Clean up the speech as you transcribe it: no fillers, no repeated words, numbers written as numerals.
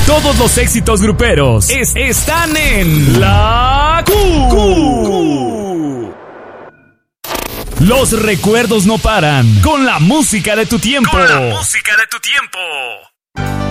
Todos los éxitos gruperos están en La Q. Los recuerdos no paran con la música de tu tiempo.